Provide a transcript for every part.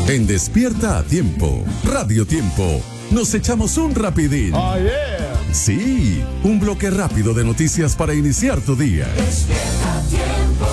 En Despierta a Tiempo, Radio Tiempo, nos echamos un rapidín. Oh, yeah. Sí, un bloque rápido de noticias para iniciar tu día. Despierta a Tiempo.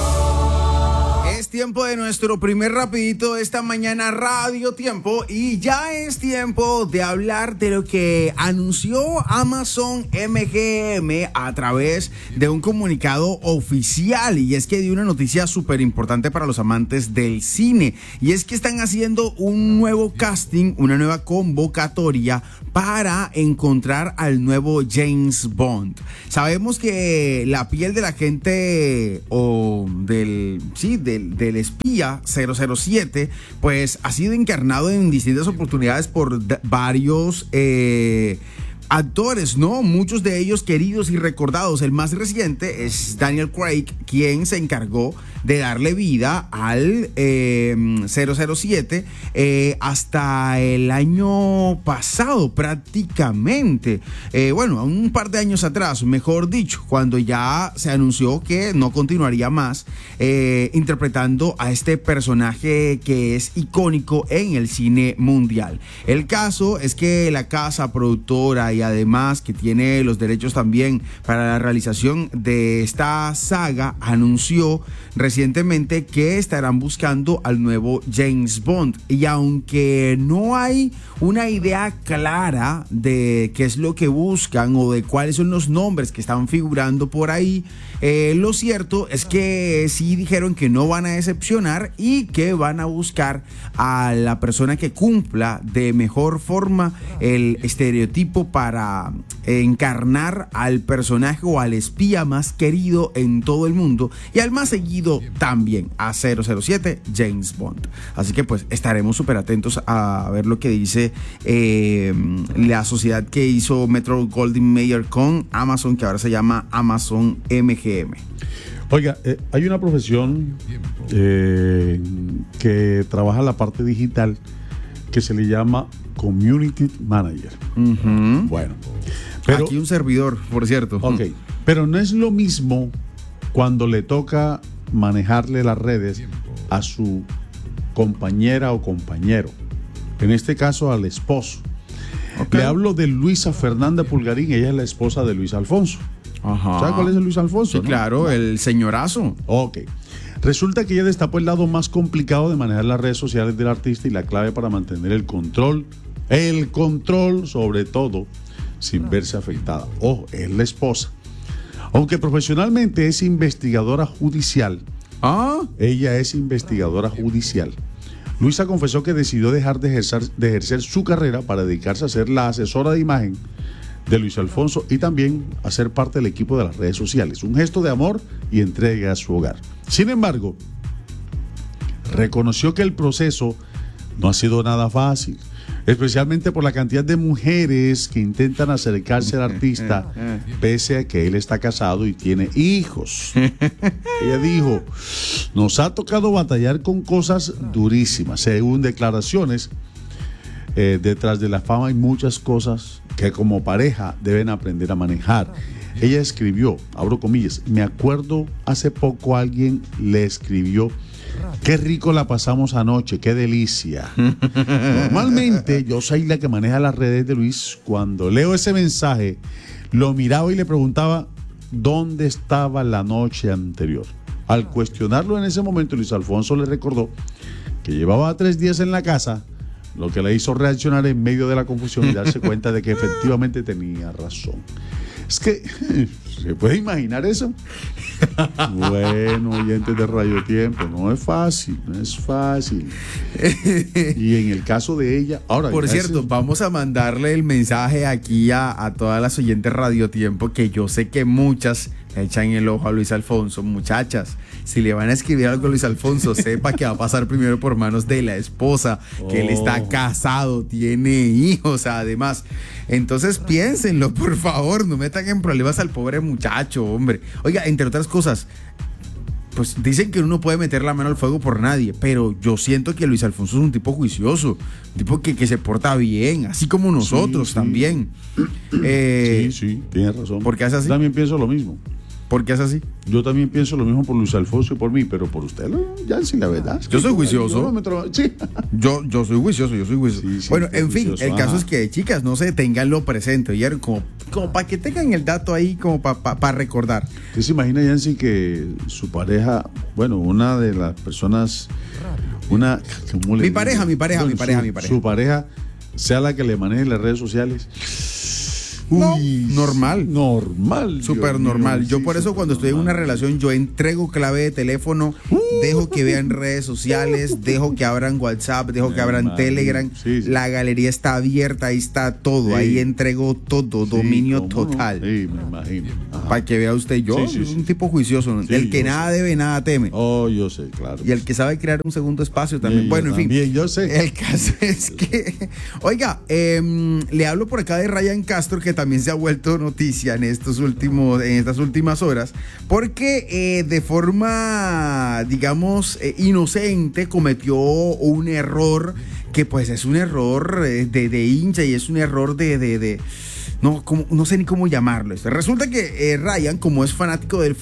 Es tiempo de nuestro primer rapidito de esta mañana, Radio Tiempo, y ya es tiempo de hablar de lo que anunció Amazon MGM a través de un comunicado oficial, y es que dio una noticia súper importante para los amantes del cine, y es que están haciendo un nuevo casting, una nueva convocatoria para encontrar al nuevo James Bond. Sabemos que la piel del agente o del espía 007 pues ha sido encarnado en distintas oportunidades por varios actores, ¿no? Muchos de ellos queridos y recordados. El más reciente es Daniel Craig, quien se encargó de darle vida al 007 hasta el año pasado prácticamente. Bueno, un par de años atrás, mejor dicho, cuando ya se anunció que no continuaría más interpretando a este personaje que es icónico en el cine mundial. El caso es que la casa productora y además que tiene los derechos también para la realización de esta saga anunció recientemente que estarán buscando al nuevo James Bond, y aunque no hay una idea clara de qué es lo que buscan o de cuáles son los nombres que están figurando por ahí, lo cierto es que sí dijeron que no van a decepcionar y que van a buscar a la persona que cumpla de mejor forma el estereotipo para encarnar al personaje o al espía más querido en todo el mundo y al más seguido también, a 007 James Bond. Así que pues estaremos súper atentos a ver lo que dice la sociedad que hizo Metro Goldwyn Mayer con Amazon, que ahora se llama Amazon MGM. Oiga, hay una profesión que trabaja la parte digital que se le llama Community Manager. Uh-huh. Bueno, pero aquí un servidor, por cierto. Ok, pero no es lo mismo cuando le toca manejarle las redes a su compañera o compañero, en este caso al esposo. Okay. Le hablo de Luisa Fernanda Pulgarín, ella es la esposa de Luis Alfonso. Ajá. ¿Sabe cuál es el Luis Alfonso? Sí, ¿no? Claro, el señorazo. Ok. Resulta que ella destapó el lado más complicado de manejar las redes sociales del artista y la clave para mantener el control sobre todo, sin verse afectada. Ojo, es la esposa. Aunque profesionalmente es investigadora judicial. Ella es investigadora judicial. Luisa confesó que decidió dejar de ejercer su carrera para dedicarse a ser la asesora de imagen de Luis Alfonso y también a ser parte del equipo de las redes sociales. Un gesto de amor y entrega a su hogar. Sin embargo, reconoció que el proceso no ha sido nada fácil, especialmente por la cantidad de mujeres que intentan acercarse al artista pese a que él está casado y tiene hijos. Ella dijo: nos ha tocado batallar con cosas durísimas. Según declaraciones, detrás de la fama hay muchas cosas que como pareja deben aprender a manejar. Ella escribió, abro comillas, me acuerdo hace poco alguien le escribió: qué rico la pasamos anoche, qué delicia. Normalmente yo soy la que maneja las redes de Luis. Cuando leo ese mensaje, lo miraba y le preguntaba dónde estaba la noche anterior. Al cuestionarlo en ese momento, Luis Alfonso le recordó que llevaba 3 días en la casa, lo que le hizo reaccionar en medio de la confusión y darse cuenta de que efectivamente tenía razón. Es que, ¿se puede imaginar eso? Bueno, oyentes de Radio Tiempo, no es fácil. Y en el caso de ella, ahora... Por cierto, vamos a mandarle el mensaje aquí a todas las oyentes Radio Tiempo, que yo sé que muchas echan el ojo a Luis Alfonso. Muchachas, si le van a escribir algo a Luis Alfonso, sepa que va a pasar primero por manos de la esposa, que él está casado, tiene hijos además. Entonces piénsenlo, por favor, no metan en problemas al pobre muchacho, hombre. Oiga, entre otras cosas, pues dicen que uno no puede meter la mano al fuego por nadie, pero yo siento que Luis Alfonso es un tipo juicioso, un tipo que se porta bien, así como nosotros también. Sí, tienes razón. ¿Por qué hace así? También pienso lo mismo. ¿Por qué es así? Yo también pienso lo mismo por Luis Alfonso y por mí, pero por usted, Yancy, la verdad. Es que Yo soy juicioso. yo no me sí. Yo soy juicioso. Sí, Bueno, sí, en fin, juicioso, el caso ajá. es que, chicas, no se tenganlo presente, ¿oyeron? Como para que tengan el dato ahí, como para recordar. ¿Usted se imagina, Yancy, que su pareja, bueno, una de las personas, ¿cómo le Mi digo? pareja. Su pareja sea la que le maneje las redes sociales? No, normal. Dios Súper mío, normal. Yo sí, por eso súper cuando estoy en una normal. relación, yo entrego clave de teléfono, dejo que vean redes sociales, dejo que abran WhatsApp, dejo que abran imagino. Telegram. Sí. La galería está abierta, ahí está todo. Sí. Ahí entrego todo, dominio ¿cómo no? total. Sí, me imagino. Ajá. Para que vea usted, yo Sí, sí, soy sí. un tipo juicioso, ¿no? Sí, El que yo nada sé. debe, nada teme. Oh, yo sé, claro. Y el que sabe crear un segundo espacio también. Sí, Bueno, en fin. también, yo sé. El caso es que, oiga, le hablo por acá de Ryan Castro, que también se ha vuelto noticia en estas últimas horas, porque de forma, digamos, inocente cometió un error que pues es un error de hincha y es un error no sé ni cómo llamarlo. Resulta que Ryan, como es fanático del